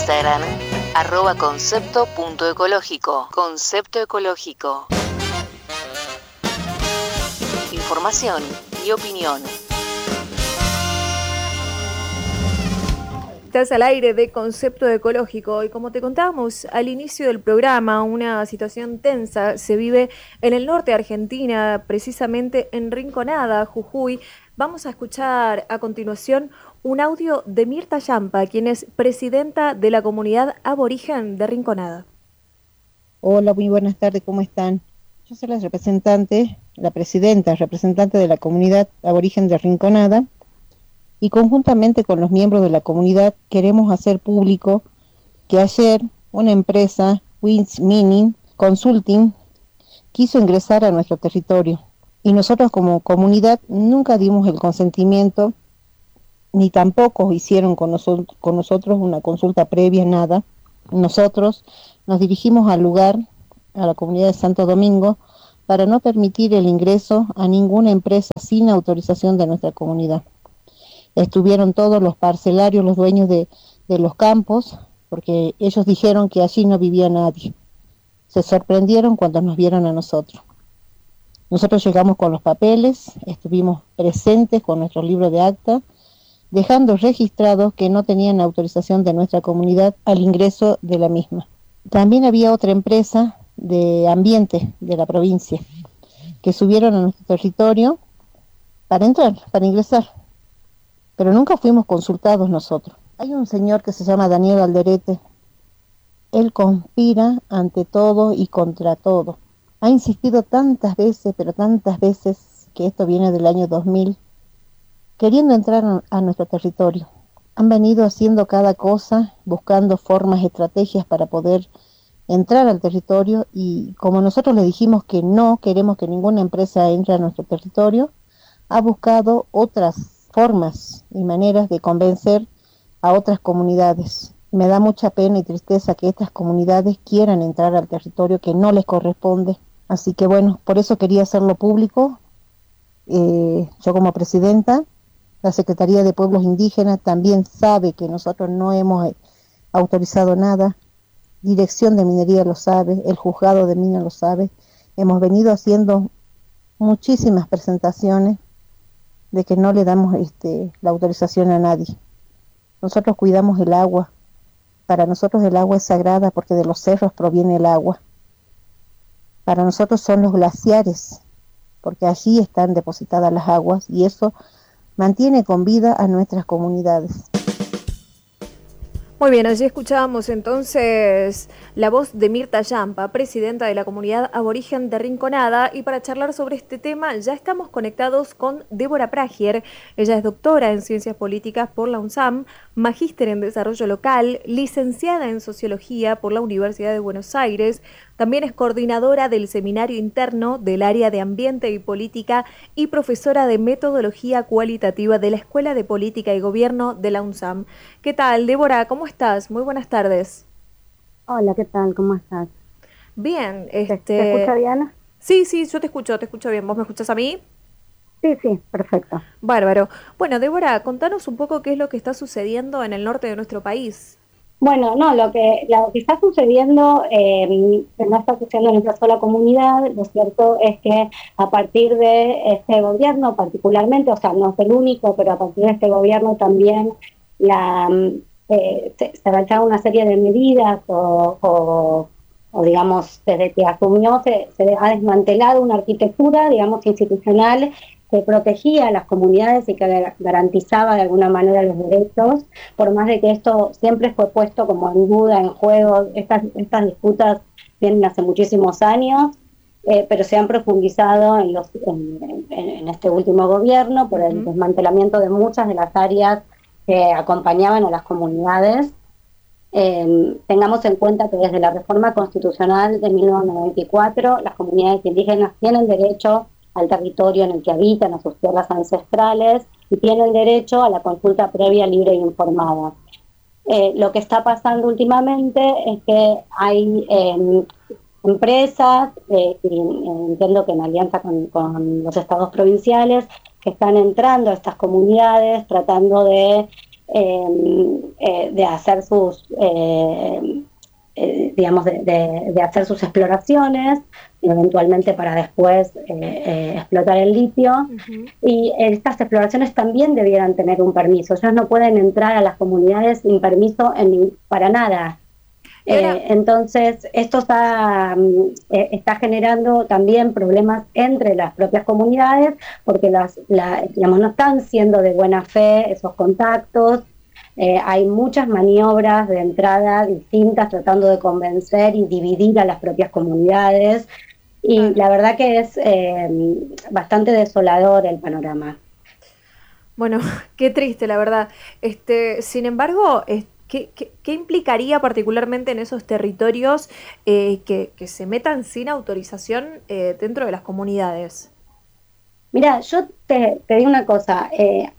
Instagram, @concepto.ecológico. Concepto Ecológico. Información y opinión. Estás al aire de Concepto Ecológico y como te contábamos al inicio del programa, una situación tensa se vive en el norte de Argentina, precisamente en Rinconada, Jujuy. Vamos a escuchar a continuación un audio de Mirta Yampa, quien es presidenta de la comunidad aborigen de Rinconada. Hola, muy buenas tardes, ¿cómo están? Yo soy la representante de la comunidad aborigen de Rinconada, y conjuntamente con los miembros de la comunidad queremos hacer público que ayer una empresa, Wins Mining Consulting, quiso ingresar a nuestro territorio. Y nosotros como comunidad nunca dimos el consentimiento, ni tampoco hicieron con nosotros una consulta previa, nada. Nosotros nos dirigimos al lugar, a la comunidad de Santo Domingo, para no permitir el ingreso a ninguna empresa sin autorización de nuestra comunidad. Estuvieron todos los parcelarios, los dueños de los campos, porque ellos dijeron que allí no vivía nadie. Se sorprendieron cuando nos vieron a nosotros. Nosotros llegamos con los papeles, estuvimos presentes con nuestro libro de acta, dejando registrados que no tenían autorización de nuestra comunidad al ingreso de la misma. También había otra empresa de ambiente de la provincia que subieron a nuestro territorio para entrar, para ingresar, pero nunca fuimos consultados nosotros. Hay un señor que se llama Daniel Alderete. Él conspira ante todo y contra todo. Ha insistido tantas veces, pero tantas veces, que esto viene del año 2000, queriendo entrar a nuestro territorio. Han venido haciendo cada cosa, buscando formas, estrategias para poder entrar al territorio, y como nosotros le dijimos que no queremos que ninguna empresa entre a nuestro territorio, ha buscado otras formas y maneras de convencer a otras comunidades. Me da mucha pena y tristeza que estas comunidades quieran entrar al territorio que no les corresponde. Así que bueno, por eso quería hacerlo público. Yo como presidenta, la Secretaría de Pueblos Indígenas también sabe que nosotros no hemos autorizado nada. Dirección de Minería lo sabe, el Juzgado de Minas lo sabe. Hemos venido haciendo muchísimas presentaciones de que no le damos la autorización a nadie. Nosotros cuidamos el agua. Para nosotros el agua es sagrada porque de los cerros proviene el agua. Para nosotros son los glaciares, porque allí están depositadas las aguas, y eso mantiene con vida a nuestras comunidades. Muy bien, allí escuchábamos entonces la voz de Mirta Yampa, presidenta de la comunidad aborigen de Rinconada, y para charlar sobre este tema ya estamos conectados con Débora Pragier. Ella es doctora en Ciencias Políticas por la UNSAM, magíster en Desarrollo Local, licenciada en Sociología por la Universidad de Buenos Aires, también es coordinadora del Seminario Interno del Área de Ambiente y Política y profesora de Metodología Cualitativa de la Escuela de Política y Gobierno de la UNSAM. ¿Qué tal, Débora? ¿Cómo estás? Muy buenas tardes. Hola, ¿qué tal? ¿Cómo estás? Bien. ¿Te escucha bien? Sí, yo te escucho bien. ¿Vos me escuchás a mí? Sí, perfecto. Bárbaro. Bueno, Débora, contanos un poco qué es lo que está sucediendo en el norte de nuestro país. Bueno, no, lo que está sucediendo, no está sucediendo en nuestra sola comunidad. Lo cierto es que a partir de este gobierno particularmente, o sea, no es el único, pero a partir de este gobierno también se realizaron una serie de medidas o digamos, desde que asumió se ha desmantelado una arquitectura, digamos, institucional que protegía a las comunidades y que garantizaba de alguna manera los derechos, por más de que esto siempre fue puesto como en duda, en juego. Estas disputas vienen hace muchísimos años, pero se han profundizado en este último gobierno por el desmantelamiento de muchas de las áreas que acompañaban a las comunidades. Tengamos en cuenta que desde la reforma constitucional de 1994 las comunidades indígenas tienen derecho al territorio en el que habitan, a sus tierras ancestrales, y tienen derecho a la consulta previa, libre e informada. Lo que está pasando últimamente es que hay empresas, entiendo que en alianza con los estados provinciales, que están entrando a estas comunidades tratando de de hacer sus, digamos, de hacer sus exploraciones, eventualmente para después explotar el litio. Uh-huh. Y estas exploraciones también debieran tener un permiso. Ellos no pueden entrar a las comunidades sin permiso para nada. Entonces, esto está generando también problemas entre las propias comunidades, porque digamos, no están siendo de buena fe esos contactos. Hay muchas maniobras de entrada distintas tratando de convencer y dividir a las propias comunidades. Y la verdad que es bastante desolador el panorama. Bueno, qué triste, la verdad. Sin embargo, ¿qué implicaría particularmente en esos territorios que se metan sin autorización dentro de las comunidades? Mira, yo te digo una cosa,